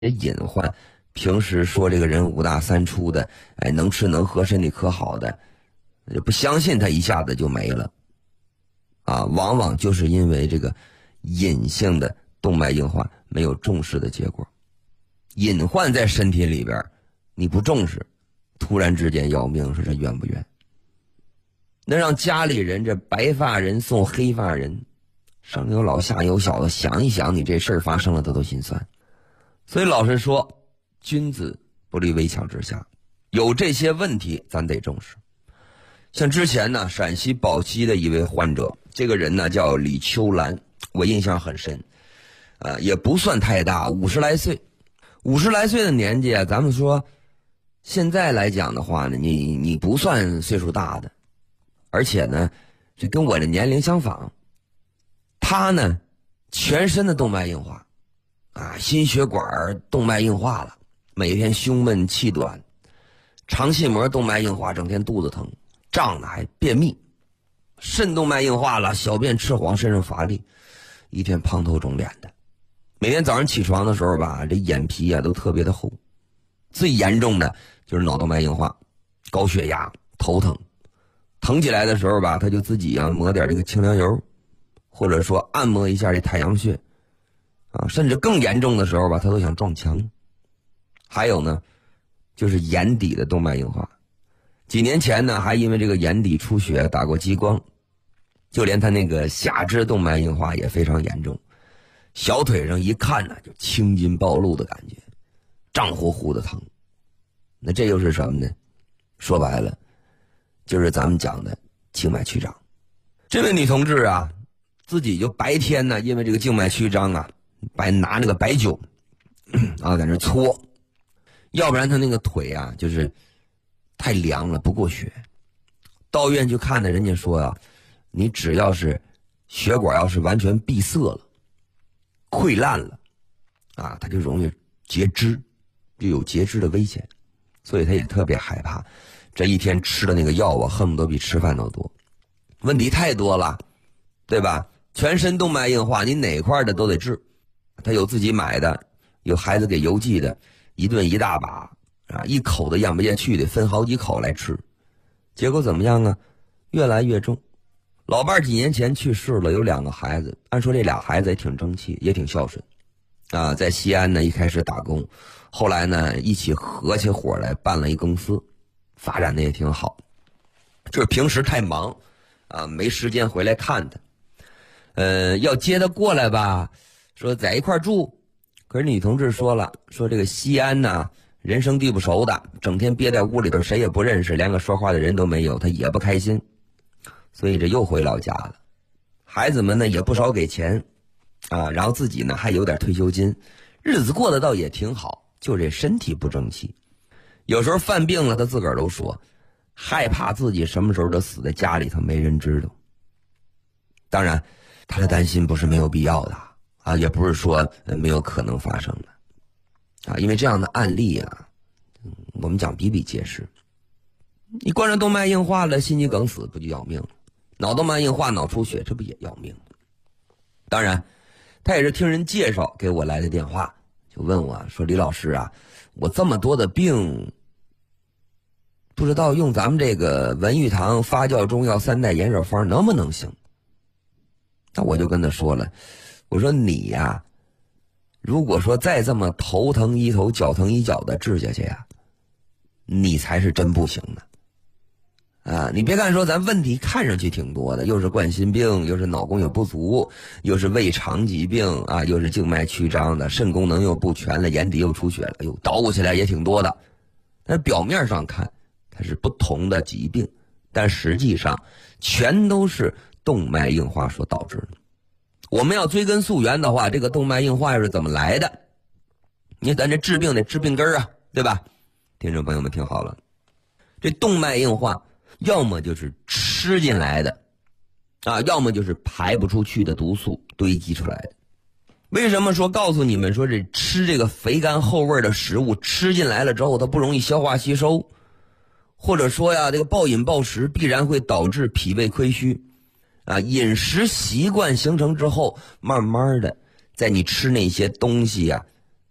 隐患，平时说这个人五大三粗的，哎，能吃能喝，身体可好的，不相信他一下子就没了，啊，往往就是因为这个隐性的动脉硬化没有重视的结果。隐患在身体里边，你不重视，突然之间要命，说这冤不冤？那让家里人这白发人送黑发人，上有老下有小的，想一想你这事儿发生了，他都心酸。所以老实说，君子不立危墙之下，有这些问题咱得重视。像之前呢，陕西宝鸡的一位患者，这个人呢叫李秋兰，我印象很深，也不算太大，50来岁，50来岁的年纪啊，咱们说现在来讲的话呢，你不算岁数大的，而且呢，这跟我的年龄相仿。他呢，全身的动脉硬化，啊，心血管动脉硬化了，每天胸闷气短，肠系膜动脉硬化，整天肚子疼，胀的还便秘，肾动脉硬化了，小便赤黄，身上乏力，一天胖头肿脸的，每天早上起床的时候吧，这眼皮啊都特别的厚。最严重的就是脑动脉硬化，高血压，头疼，疼起来的时候吧，他就自己抹点这个清凉油，或者说按摩一下这太阳穴，啊，甚至更严重的时候吧，他都想撞墙。还有呢，就是眼底的动脉硬化，几年前呢，还因为这个眼底出血打过激光，就连他那个下肢动脉硬化也非常严重，小腿上一看呢，就青筋暴露的感觉，胀乎乎的疼。那这又是什么呢？说白了，就是咱们讲的静脉曲张。这位女同志啊，自己就白天呢，因为这个静脉曲张啊，拿那个白酒啊在那搓，要不然她那个腿啊就是太凉了，不过血。到医院去看呢，人家说啊，你只要是血管要是完全闭塞了、溃烂了，啊，它就容易截肢，就有截肢的危险。所以他也特别害怕，这一天吃的那个药啊，恨不得比吃饭都多。问题太多了，对吧？全身动脉硬化，你哪块的都得治。他有自己买的，有孩子给邮寄的，一顿一大把啊，一口都咽不下去，得分好几口来吃。结果怎么样啊？越来越重。老伴儿几年前去世了，有2个孩子，按说这俩孩子也挺争气，也挺孝顺啊，在西安呢一开始打工，后来呢一起合起伙来办了一公司，发展的也挺好。就是平时太忙啊，没时间回来看他。要接他过来吧，说在一块住，可是女同志说了，说这个西安呢，人生地不熟的，整天憋在屋里头，谁也不认识，连个说话的人都没有，他也不开心，所以这又回老家了。孩子们呢也不少给钱啊，然后自己呢还有点退休金，日子过得倒也挺好，就这身体不争气。有时候犯病了，他自个儿都说害怕自己什么时候就死在家里头，没人知道。当然他的担心不是没有必要的啊，也不是说没有可能发生的啊，因为这样的案例啊，我们讲比比皆是。你冠状动脉硬化了，心肌梗死不就要命了？脑动脉硬化、脑出血，这不也要命了？当然他也是听人介绍给我来的电话，就问我说，李老师啊，我这么多的病，不知道用咱们这个文玉堂发酵中药3代炎热方能不能行？那我就跟他说了，我说你呀，如果说再这么头疼医头脚疼医脚的治下去呀，你才是真不行呢。啊，你别看说咱问题看上去挺多的，又是冠心病，又是脑供血不足，又是胃肠疾病啊，又是静脉曲张的，肾功能又不全了，眼底又出血了，哟，捣鼓起来也挺多的。但表面上看它是不同的疾病，但实际上全都是动脉硬化所导致的。我们要追根溯源的话，这个动脉硬化又是怎么来的？你咱这治病得治病根啊，对吧？听众朋友们听好了，这动脉硬化要么就是吃进来的啊，要么就是排不出去的毒素堆积出来的。为什么说告诉你们说这吃这个肥甘厚味的食物吃进来了之后它不容易消化吸收，或者说呀这个暴饮暴食必然会导致脾胃亏虚啊，饮食习惯形成之后，慢慢的在你吃那些东西呀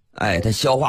哎，他消化